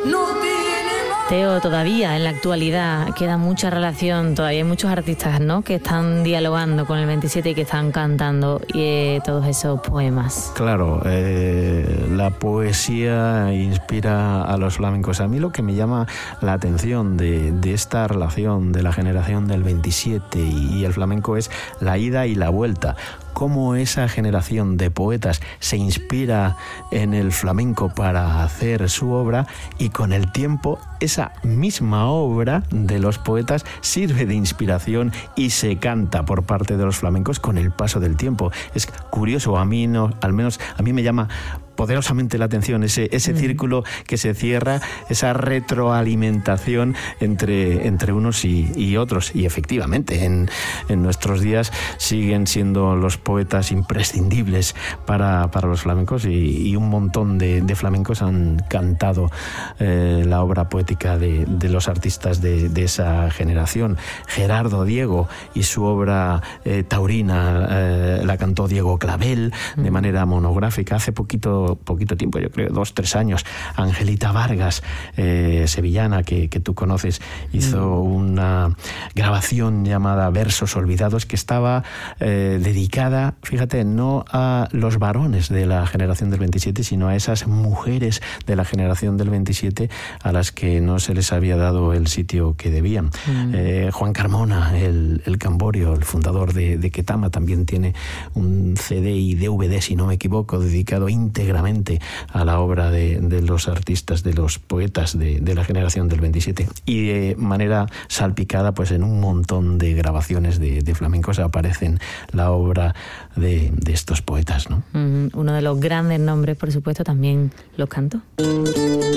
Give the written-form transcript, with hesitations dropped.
Teo, todavía en la actualidad queda mucha relación, todavía hay muchos artistas, ¿no?, que están dialogando con el 27 y que están cantando todos esos poemas. Claro, la poesía inspira a los flamencos. A mí lo que me llama la atención de esta relación de la generación del 27 y el flamenco es la ida y la vuelta. Cómo esa generación de poetas se inspira en el flamenco para hacer su obra, y con el tiempo esa misma obra de los poetas sirve de inspiración y se canta por parte de los flamencos con el paso del tiempo. Es curioso, a mí no, al menos a mí me llama poderosamente la atención ese círculo que se cierra, esa retroalimentación entre unos y otros. Y efectivamente, en nuestros días siguen siendo los poetas imprescindibles para los flamencos, y un montón de flamencos han cantado la obra poética de los artistas de esa generación. Gerardo Diego y su obra taurina la cantó Diego Clavel de manera monográfica hace poquito tiempo, yo creo 2-3 años. Angelita Vargas, sevillana, que tú conoces, hizo una grabación llamada Versos Olvidados, que estaba dedicada, fíjate, no a los varones de la generación del 27, sino a esas mujeres de la generación del 27 a las que no se les había dado el sitio que debían. Juan Carmona, el Camborio, el fundador de Ketama, también tiene un CD y DVD, si no me equivoco, dedicado íntegramente a la obra de los artistas, de los poetas de la generación del 27, y de manera salpicada pues en un montón de grabaciones de flamencos aparecen la obra de estos poetas, ¿no? Uno de los grandes nombres, por supuesto, también los cantó.